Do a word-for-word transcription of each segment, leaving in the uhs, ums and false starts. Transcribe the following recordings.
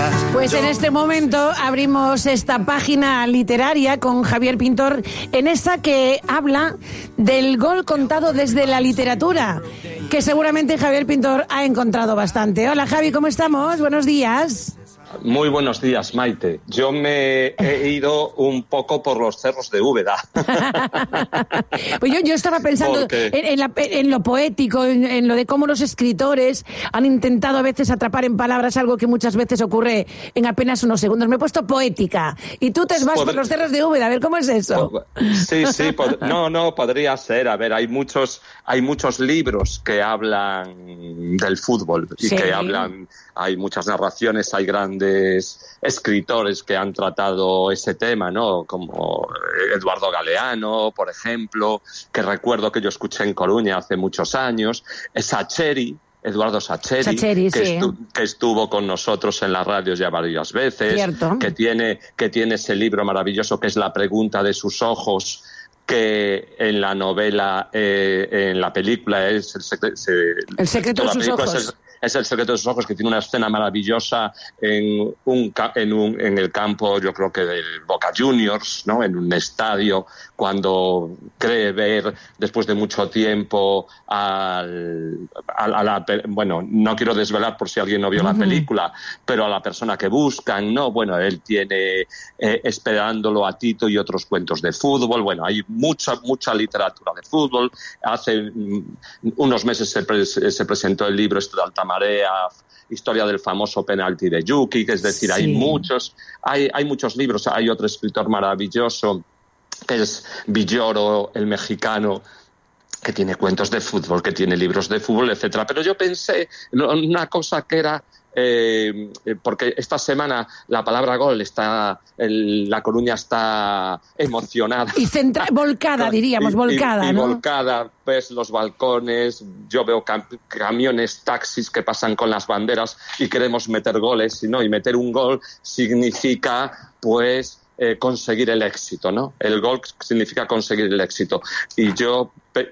vida. Pues en este momento abrimos esta página literaria con Javier Pintor, en esa que habla del gol contado desde la literatura, que seguramente Javier Pintor ha encontrado bastante. Hola Javi, ¿cómo estamos? Buenos días. Muy buenos días, Maite. Yo me he ido un poco por los cerros de Úbeda. Pues yo, yo estaba pensando Porque... en, en, la, en lo poético, en, en lo de cómo los escritores han intentado a veces atrapar en palabras algo que muchas veces ocurre en apenas unos segundos. Me he puesto poética y tú te vas Pod... por los cerros de Úbeda. A ver, ¿cómo es eso? Sí, sí. Pod... No, no, podría ser. A ver, hay muchos, hay muchos libros que hablan del fútbol y sí. que hablan... Hay muchas narraciones, hay grandes escritores que han tratado ese tema, ¿no? Como Eduardo Galeano, por ejemplo, que recuerdo que yo escuché en Coruña hace muchos años. Sacheri, Eduardo Sacheri, Sacheri que, sí. estu- que estuvo con nosotros en las radios ya varias veces, Cierto. que tiene, que tiene ese libro maravilloso que es La pregunta de sus ojos, que en la novela, eh, en la película es el, secre- se, el secreto de sus ojos. Es el, Es el secreto de sus ojos, que tiene una escena maravillosa en un, en un en el campo, yo creo que del Boca Juniors, ¿no? En un estadio, cuando cree ver, después de mucho tiempo, al, a, a la... Bueno, no quiero desvelar por si alguien no vio uh-huh. la película, pero a la persona que buscan, ¿no? Bueno, él tiene eh, Esperándolo a Tito y otros cuentos de fútbol. Bueno, hay mucha, mucha literatura de fútbol. Hace mm, unos meses se, pre- se presentó el libro este de Alta Marea, historia del famoso penalti de Yuki, que es decir, sí. hay muchos, hay, hay muchos libros. Hay otro escritor maravilloso que es Villoro, el mexicano, que tiene cuentos de fútbol, que tiene libros de fútbol, etcétera. Pero yo pensé en una cosa que era Eh, porque esta semana la palabra gol está, el, La Coruña está emocionada. Y centra- volcada, diríamos, y, volcada, y, y ¿no? volcada, ves los balcones, yo veo cam- camiones, taxis que pasan con las banderas y queremos meter goles, ¿no? Y meter un gol significa, pues, Eh, conseguir el éxito, ¿no? El gol significa conseguir el éxito. Y yo,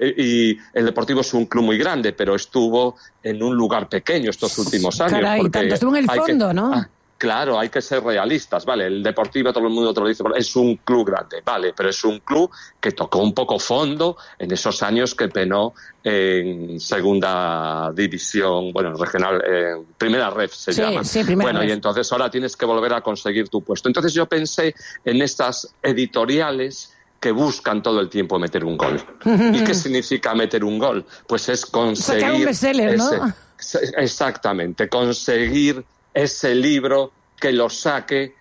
y el Deportivo es un club muy grande, pero estuvo en un lugar pequeño estos últimos años. Caray, porque tanto estuvo en el fondo, que, ¿no? Ah, claro, hay que ser realistas, ¿vale? El Deportivo, todo el mundo te lo dice, es un club grande, ¿vale? Pero es un club que tocó un poco fondo en esos años que penó en segunda división, bueno, regional, eh, primera ref se sí, llama. Sí, primera bueno, ref. Y entonces ahora tienes que volver a conseguir tu puesto. Entonces yo pensé en estas editoriales que buscan todo el tiempo meter un gol. ¿Y qué significa meter un gol? Pues es conseguir... Sacar un bestseller, ¿no? Ese, exactamente, conseguir ese libro que lo saque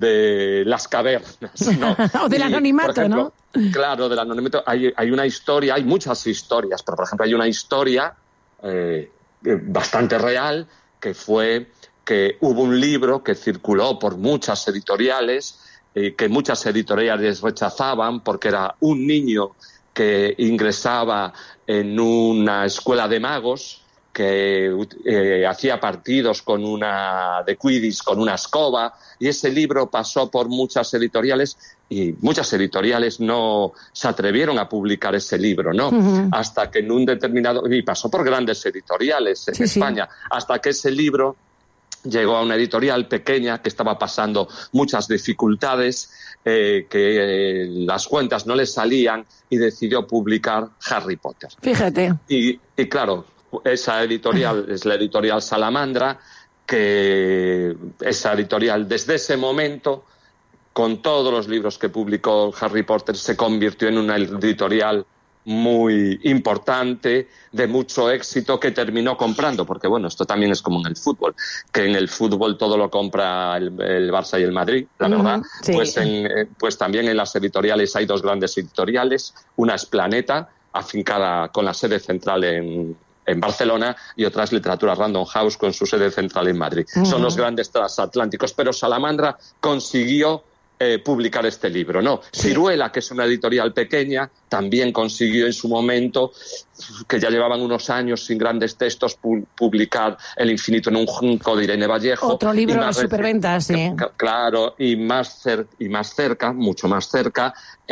de las cavernas, ¿no? O del y, anonimato, por ejemplo, ¿no? Claro, del anonimato. Hay, hay una historia, hay muchas historias, pero por ejemplo hay una historia eh, bastante real, que fue que hubo un libro que circuló por muchas editoriales, eh, que muchas editoriales rechazaban porque era un niño que ingresaba en una escuela de magos, que eh, hacía partidos con una de Quidditch con una escoba, y ese libro pasó por muchas editoriales y muchas editoriales no se atrevieron a publicar ese libro, ¿no? Uh-huh. Hasta que en un determinado... y pasó por grandes editoriales en sí, España, sí. Hasta que ese libro llegó a una editorial pequeña que estaba pasando muchas dificultades, eh, que eh, las cuentas no le salían, y decidió publicar Harry Potter. Fíjate. Y, y claro, esa editorial es la editorial Salamandra, que esa editorial desde ese momento, con todos los libros que publicó Harry Potter, se convirtió en una editorial muy importante, de mucho éxito, que terminó comprando, porque bueno, esto también es como en el fútbol, que en el fútbol todo lo compra el, el Barça y el Madrid, la uh-huh, verdad, sí. pues, en, pues también en las editoriales hay dos grandes editoriales, una es Planeta, afincada con la sede central en, en Barcelona, y otra es Literatura Random House con su sede central en Madrid. Uh-huh. Son los grandes transatlánticos, pero Salamandra consiguió Eh, publicar este libro, ¿no? Sí. Ciruela, que es una editorial pequeña, también consiguió en su momento que ya llevaban unos años sin grandes textos, pu- publicar El infinito en un junco de Irene Vallejo. Otro libro de superventas, sí. Claro, y más, cer- y más cerca, mucho más cerca,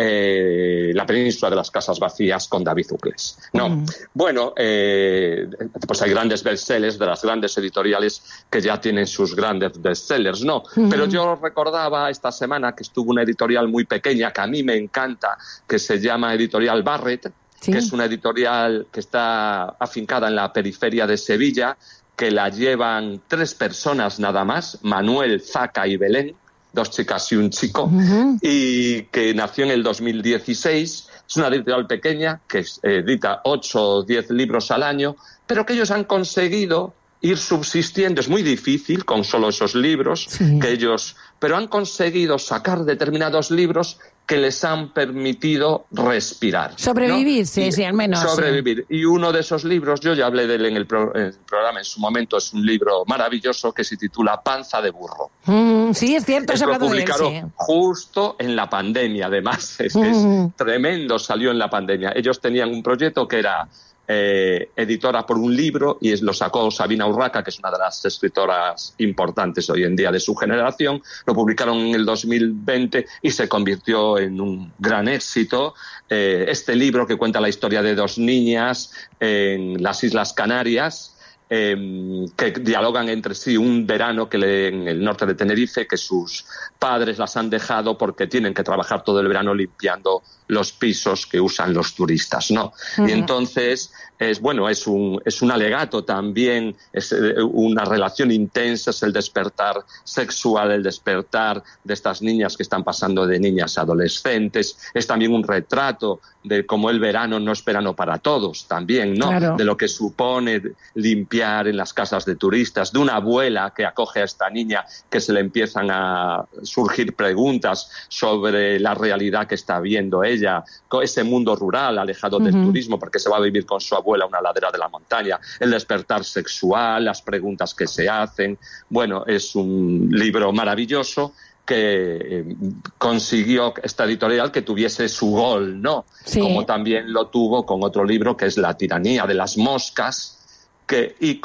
eh, La península de las casas vacías con David Uclés. No, mm. Bueno, eh, pues hay grandes bestsellers de las grandes editoriales que ya tienen sus grandes bestsellers, ¿no? Mm. Pero yo recordaba esta semana que estuvo una editorial muy pequeña que a mí me encanta, que se llama Editorial Barrett, sí. que es una editorial que está afincada en la periferia de Sevilla, que la llevan tres personas nada más, Manuel, Zaca y Belén, dos chicas y un chico, uh-huh. y que nació en el dos mil dieciséis. Es una editorial pequeña que edita ocho o diez libros al año, pero que ellos han conseguido ir subsistiendo. Es muy difícil con solo esos libros, sí. que ellos, pero han conseguido sacar determinados libros que les han permitido respirar. Sobrevivir, ¿no? sí, y, sí, al menos. Sobrevivir. Sí. Y uno de esos libros, yo ya hablé de él en el, pro, en el programa en su momento, es un libro maravilloso que se titula Panza de burro. Mm, sí, es cierto, se ha hablado de él, sí. Justo en la pandemia, además. Es, mm. es tremendo, salió en la pandemia. Ellos tenían un proyecto que era Eh, editora por un libro, y lo sacó Sabina Urraca, que es una de las escritoras importantes hoy en día de su generación. Lo publicaron en el dos mil veinte y se convirtió en un gran éxito. Eh, este libro, que cuenta la historia de dos niñas en las Islas Canarias, Eh, que dialogan entre sí un verano que le, en el norte de Tenerife, que sus padres las han dejado porque tienen que trabajar todo el verano limpiando los pisos que usan los turistas, ¿no? Uh-huh. Y entonces, es bueno, es un, es un alegato también, es una relación intensa, es el despertar sexual, el despertar de estas niñas que están pasando de niñas a adolescentes. Es también un retrato de cómo el verano no es verano para todos, también, ¿no? Claro. De lo que supone limpiar en las casas de turistas, de una abuela que acoge a esta niña, que se le empiezan a surgir preguntas sobre la realidad que está viendo ella, ese mundo rural alejado uh-huh. del turismo, porque se va a vivir con su abuela a una ladera de la montaña, el despertar sexual, las preguntas que se hacen. Bueno, es un libro maravilloso que eh, consiguió esta editorial que tuviese su gol, ¿no? Sí. Como también lo tuvo con otro libro que es La tiranía de las moscas, que, y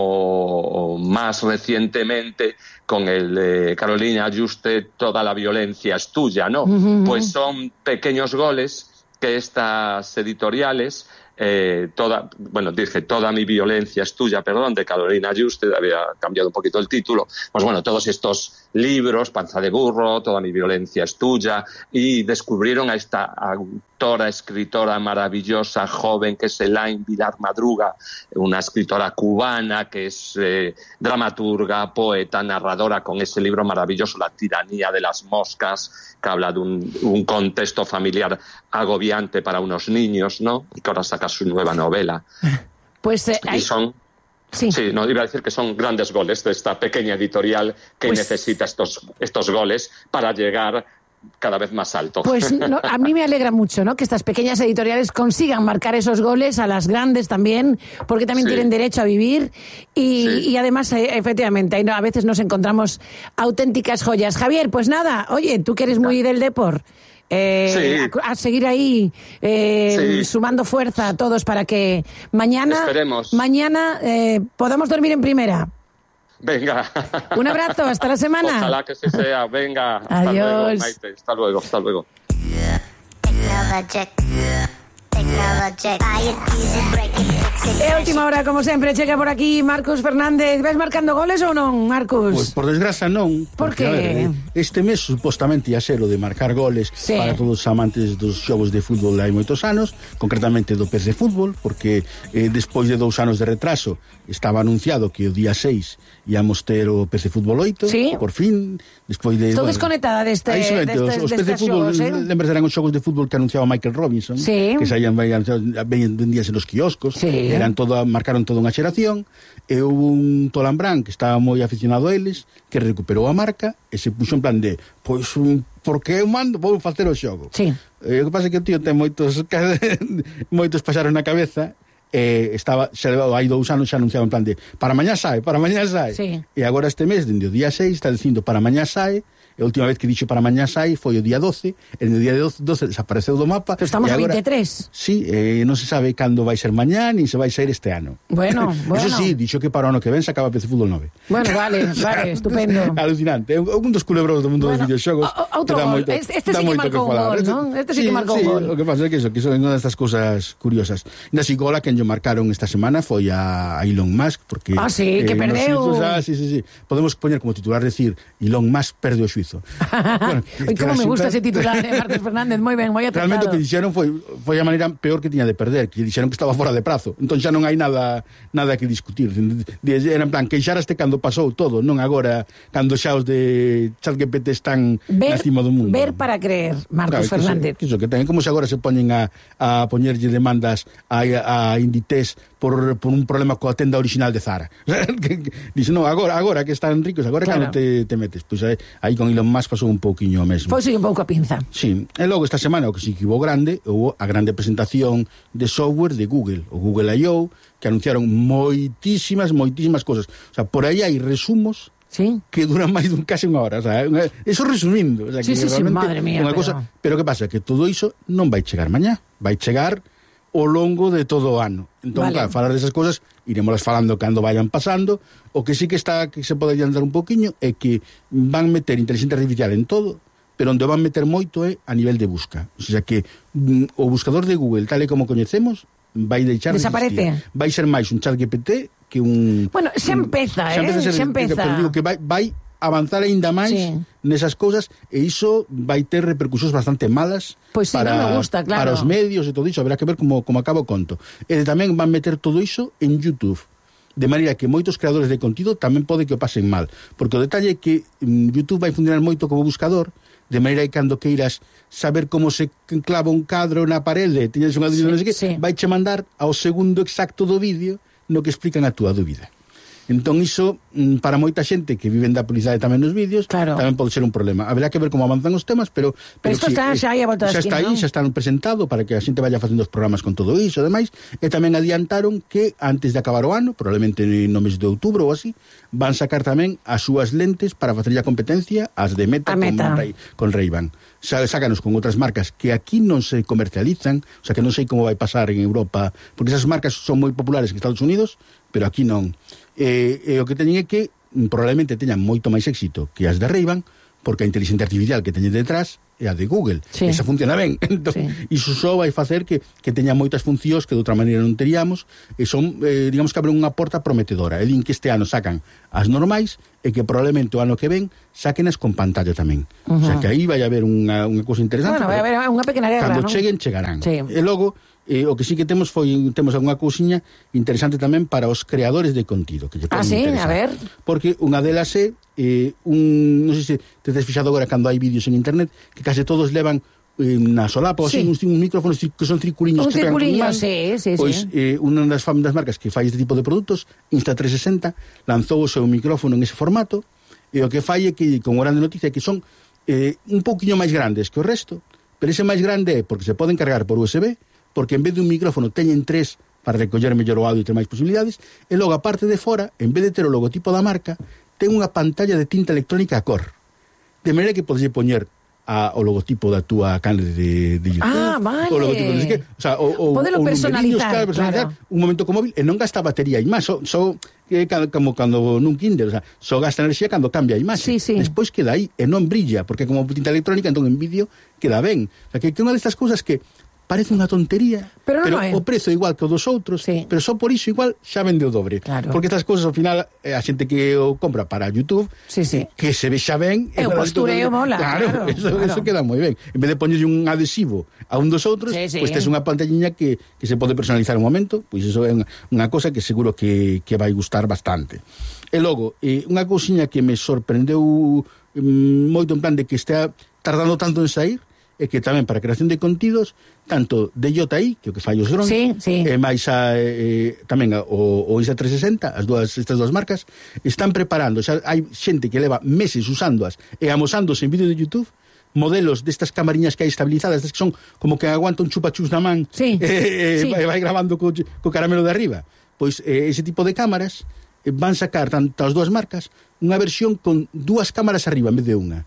como más recientemente con el de Carolina Juste, Toda la violencia es tuya, ¿no? Uh-huh. Pues son pequeños goles que estas editoriales, eh, toda, bueno, dije Toda mi violencia es tuya, perdón, de Carolina Juste, había cambiado un poquito el título. Pues bueno, todos estos libros, Panza de burro, Toda mi violencia es tuya, y descubrieron a esta autora, escritora maravillosa, joven, que es Elaine Vilar Madruga, una escritora cubana que es eh, dramaturga, poeta, narradora, con ese libro maravilloso, La tiranía de las moscas, que habla de un, un contexto familiar agobiante para unos niños, ¿no? Y que ahora saca su nueva novela. Pues eh, hay... y son Sí. sí, no, iba a decir que son grandes goles de esta pequeña editorial que pues... necesita estos, estos goles para llegar cada vez más alto. Pues no, a mí me alegra mucho, ¿no?, que estas pequeñas editoriales consigan marcar esos goles, a las grandes también, porque también sí. tienen derecho a vivir y, sí. y además, efectivamente, a veces nos encontramos auténticas joyas. Javier, pues nada, oye, tú que eres muy del deporte, Eh, sí. a, a seguir ahí eh, sí. sumando fuerza a todos para que mañana Esperemos. mañana eh, podamos dormir en primera. Venga. Un abrazo, hasta la semana. Ojalá que sí sea. Venga. Adiós. Hasta luego, Maite. Hasta luego, hasta luego. E última hora, como sempre, chega por aquí Marcus Fernández. Ves marcando goles ou non, Marcus? Pois, por desgraza, non. Por que? Ver, este mes, supostamente, ia ser o de marcar goles sí. para todos os amantes dos xogos de fútbol hai moitos anos, concretamente do P S de fútbol, porque eh, despois de dous anos de retraso estaba anunciado que o día seis íamos ter o P S Fútbol oito, sí. por fin, despois de... Estou bueno, desconectada deste, destes, destes, os, os P S de fútbol, xogos, eh? lembras, eran os xogos de fútbol que anunciaba Michael Robinson, sí. que saían, vendíanse nos quioscos, sí. eran todo, marcaron toda unha xeración, e houve un Tolambrán que estaba moi aficionado a eles, que recuperou a marca e se puxo en plan de, pois, porque eu mando, vou facer o xogo. Sí. E o que pasa é que o tío ten moitos moitos paxaros na cabeza. Eh, estaba, xa hai dous anos xa anunciaba en plan de para mañá sae, para mañá sae sí. e agora este mes, dende o día seis, está dicindo para mañá sae a última vez que dixo para mañá sai foi o día doce, e no día doce, doce desapareceu do mapa. Pero estamos a agora, vinte e tres. Sí, eh, non se sabe cando vai ser mañá, nin se vai ser este ano. Bueno, bueno. Eso sí, dixo que para o ano que ven se acaba P C Fútbol nove. Bueno, vale, vale, estupendo. Alucinante, é un dos culebros do mundo bueno, dos videoxogos. Outro gol, moito, este sí que marcou un gol, non? Este sí, sí que marcou un sí, gol. O que pasa é que iso, que son unha destas cousas curiosas. Na Sigola, que yo marcaron esta semana foi a Elon Musk, porque... Ah, sí, eh, que perdeu. Suizos, ah, sí, sí, sí. Podemos poñer como titular decir Elon Musk perde o xuizo. Bueno, Oi, como me gusta ese titular, eh, Marcos Fernández, moi ben, moi acertado. Realmente o que dixeron foi, foi a maneira peor que tiña de perder, que dixeron que estaba fora de prazo. Entón xa non hai nada nada que discutir. Era en plan, queixaraste cando pasou todo, non agora, cando xa os de ChatGPT están ver, na cima do mundo. Ver para creer, Marcos claro, Fernández. Que iso, que, iso, que ten, como se agora se poñen a, a poñerlle demandas a, a Inditex por, por un problema coa tenda original de Zara. Dice, non, agora, agora que están ricos, agora claro. Cando te, te metes. Pois pues, aí con Elon Musk pasou un pouquiño o mesmo. Foi un pouco a pinza. Sí, e logo esta semana, o que se equivou grande, houve a grande presentación de software de Google, o Google I O, que anunciaron moitísimas, moitísimas cosas. O sea, por aí hai resumos sí. que duran máis dun case unha hora. O sea, eso resumindo. O sea, sí, que sí, sí, madre mía. Pero... Cosa, pero que pasa? Que todo iso non vai chegar mañá, vai chegar ao longo de todo o ano. Entón, vale. Claro, falar desas cousas, iremos falando cando vayan pasando. O que sí que está, que se pode adiantar un poquinho, é que van meter inteligencia artificial en todo, pero onde van meter moito é a nivel de busca. O sea que mm, o buscador de Google, tal e como coñecemos, vai deixar desaparece. De existir. Vai ser máis un ChatGPT que un... Bueno, xa empeza, un, eh? Xa empeza. Ser, xa empeza. Pero digo que vai, vai avanzar aínda máis sí. nesas cousas, e iso vai ter repercusións bastante malas pues sí, para, non me gusta, claro. para os medios e todo iso. Haberá que ver como, como acaba o conto. E tamén van meter todo iso en YouTube. De maneira que moitos creadores de contido tamén pode que o pasen mal. Porque o detalle é que um, YouTube vai funcionar moito como buscador, de maneira que cando queiras saber como se clava un cadro na parede, tiñes unha dúbida, sí, non sei que, sí. vai che mandar ao segundo exacto do vídeo no que explican a túa dúbida. Entón iso, para moita xente que viven da publicidade tamén nos vídeos, claro. tamén pode ser un problema. Haberá que ver como avanzan os temas, pero... Pero isto está xa aí a volta da esquina, xa está aí, ¿no? xa están presentado para que a xente vaya facendo os programas con todo iso e demais, e tamén adiantaron que antes de acabar o ano, probablemente no mes de outubro ou así, van sacar tamén as súas lentes para facer a competencia as de Meta, Meta. Con, Ray, con Ray-Ban. Sácanos con outras marcas que aquí non se comercializan, o sea que non sei como vai pasar en Europa, porque esas marcas son moi populares en Estados Unidos, pero aquí non. E, e o que teñen é que probablemente teñan moito máis éxito que as de Ray-Ban, porque a inteligencia artificial que teñen detrás é a de Google. Sí. Esa funciona ben. Entón, sí. Iso só vai facer que, que teña moitas funcións que de outra maneira non teríamos, e son, eh, digamos que abren unha porta prometedora. E din que este ano sacan as normais, e que probablemente o ano que ven saquenas con pantalla tamén. Uh-huh. O sea que aí vai haber unha, unha cousa interesante. Bueno, vai haber unha pequena guerra, cando ¿no? cheguen, chegarán. Sí. E logo, eh, o que sí que temos foi temos algunha cousiña interesante tamén para os creadores de contido, que lle ah, sí, a ver. Porque unha delas é eh, un, non sei se te tes fixado agora cando hai vídeos en internet que case todos levan eh, na solapa, sí. Así, uns, uns micrófonos que son circuliños un que circuliño, sí, sí, pois, sí. Eh, unha das, das marcas que fai este tipo de produtos, Insta trescentos sesenta, lanzou o seu micrófono en ese formato, e o que fai é que, con grande noticia, que son eh, un pouquiño máis grandes que o resto, pero ese máis grande é porque se poden cargar por U S B, porque en vez de un micrófono teñen tres para recoller mellor o audio e ter máis posibilidades, e logo a parte de fora, en vez de ter o logotipo da marca, ten unha pantalla de tinta electrónica a cor, de maneira que podes poñer a, o logotipo da túa canle de, de YouTube. Ah, vale. O logotipo de que, o sea, o, o, Podelo o personalizar, claro, personalizar claro. Un momento co móvil e non gasta batería e máis, so, so, que, como cando nun Kindle, o sea, só gasta enerxía cando cambia a imaxe. Sí, sí. Despois queda aí e non brilla, porque como tinta electrónica, entón en vídeo queda ben. O sea, que, que unha destas cousas que parece unha tontería, pero, no, pero no é. O prezo é igual que o dos outros, sí. Pero só por iso igual xa vende o dobre. Claro. Porque estas cousas ao final a xente que o compra para YouTube, sí, sí. que se vexa ben, é o postureo mola. Claro, claro, eso, claro. Eso queda moi ben. En vez de poñerlle un adhesivo a un dos outros, sí, sí. Pues tes unha pantalliña que, que se pode personalizar un momento, pois pues iso é unha, unha cosa que seguro que, que vai gustar bastante. E logo, eh, unha cousiña que me sorprendeu mm, moito en plan de que está tardando tanto en sair, é que tamén para a creación de contidos, tanto de J I, que é o que fai os drones, sí, sí. e máis a, eh, tamén a, o, o Insta trescentos sesenta, as dúas, estas dúas marcas, están preparando, xa hai xente que leva meses usándoas e amosándose en vídeo de YouTube, modelos destas camariñas que hai estabilizadas, estas que son como que aguanta un chupachus na man, sí, e, sí. e vai grabando co, co caramelo de arriba. Pois eh, ese tipo de cámaras eh, van sacar tanto as dúas marcas unha versión con dúas cámaras arriba en vez de unha.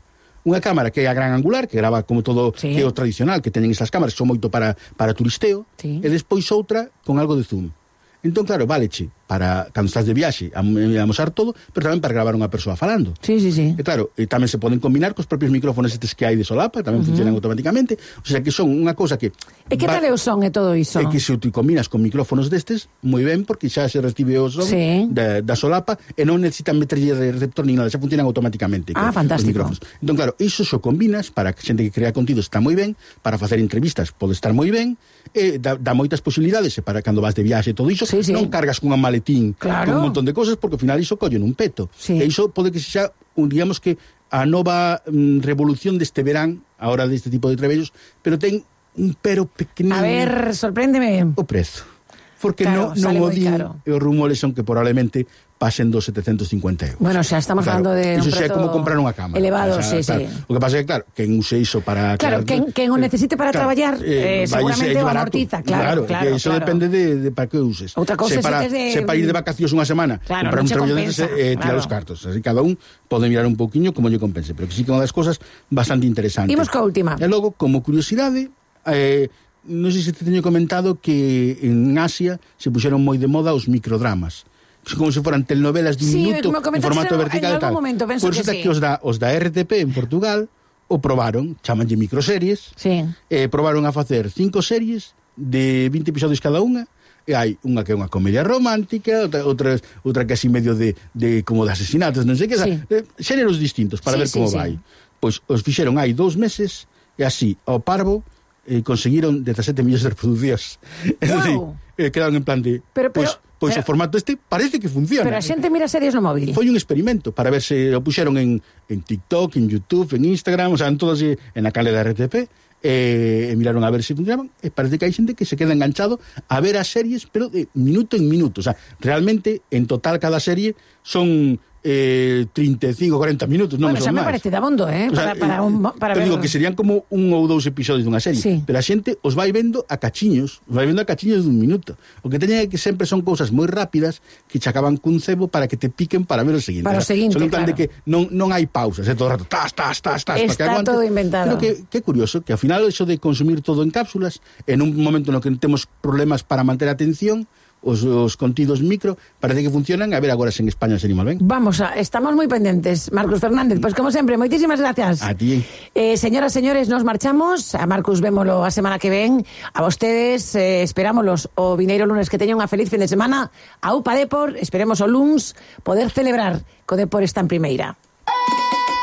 unha cámara que é a gran angular, que grava como todo, sí. que é o tradicional, que teñen esas cámaras, que son moito para, para turisteo, sí. e despois outra con algo de zoom. Entón, claro, váleche para, cando estás de viaxe, a, a mostrar todo, pero tamén para gravar unha persoa falando. Sí, sí, sí. E claro, e tamén se poden combinar cos propios micrófonos estes que hai de solapa, tamén uh-huh. funcionan automáticamente, o sea que son unha cousa que... E que tal é o son e todo iso? É que se te combinas con micrófonos destes, moi ben, porque xa se recibe o son sí. da, da solapa, e non necesitan meterlle de receptor ni nada, xa funcionan automáticamente. Ah, con, fantástico. Entón, claro, iso xo combinas para que xente que crea contido está moi ben, para facer entrevistas pode estar moi ben, e dá, dá moitas posibilidades, e para cando vas de viaxe e todo iso, sí, sí. non cargas cunha maletín claro. con un montón de cosas, porque ao final iso colle nun peto. Sí. E iso pode que xa, un, digamos que a nova mm, revolución deste verán, a hora deste tipo de trebellos, pero ten un pero pequenino. A ver, sorpréndeme. O prezo. Porque claro, non o din, e os rumores son que probablemente pasen dos setecentos cincuenta euros. Bueno, xa estamos claro, falando de un prezo é como comprar unha cámara. Elevado, o sea, sí, claro, sí. O que pasa é que, claro, quen use iso para... Claro, quen, quen o necesite para claro, traballar, eh, eh, seguramente o amortiza, claro, claro, claro. Que iso claro. depende de, de para que uses. Outra cousa se para, é de... se para ir de vacacións unha semana, claro, comprar un traballo desses, eh, tirar claro. os cartos. Así cada un pode mirar un pouquiño como lle compense, pero que sí que é unha das cosas bastante interesantes. Imos coa última. E logo, como curiosidade, eh, non sei se te teño comentado que en Asia se puxeron moi de moda os microdramas, como se foran telenovelas de un sí, minuto en formato vertical e tal. Momento, por eso que, sí. que os da, os da R T P en Portugal o probaron, chamanlle microseries, sí. eh, probaron a facer cinco series de vinte episodios cada unha, e hai unha que é unha comedia romántica, outra, outra, outra que así medio de, de como de asesinatos, non sei que, sí. eh, xéneros distintos para sí, ver como sí, vai. Sí. Pois os fixeron hai dous meses e así, ao parvo, eh, conseguiron dezasete millóns de reproduccións. É wow. dicir, eh, quedaron en plan de... Pero, pero, pues, pois pues, o formato este parece que funciona. Pero a xente mira series no móvil. Foi un experimento para ver se o puxeron en, en TikTok, en YouTube, en Instagram, o sea, en todas, en a canle da R T P, e, e miraron a ver se funcionaban, e parece que hai xente que se queda enganchado a ver as series, pero de minuto en minuto. O sea, realmente, en total, cada serie son... Eh, treinta e cinco, cuarenta minutos, non bueno, son máis. Bueno, xa me parece dabondo, eh? O sea, para, para, un, para te ver... digo que serían como un ou dous episodios dunha serie, sí. pero a xente os vai vendo a cachiños, os vai vendo a cachiños dun minuto. O que teñen é que sempre son cousas moi rápidas que che acaban cun cebo para que te piquen para ver o seguinte. Para o seguinte, son claro. de que non, non hai pausas, é todo o rato, tas, tas, tas, tas, está para que todo inventado. Pero que, que curioso, que ao final eso de consumir todo en cápsulas, en un momento no que temos problemas para manter a atención, Os, os contidos micro parece que funcionan, a ver agora se en España se animal ben. Vamos, a, estamos moi pendentes, Marcos Fernández, pois pues como sempre, moitísimas gracias. A ti. Eh, señoras, señores, nos marchamos, a Marcos vémolo a semana que ven, a vostedes eh, esperámoslos o vineiro lunes, que teña unha feliz fin de semana, a UPA Depor, esperemos o luns poder celebrar co Depor está en primeira.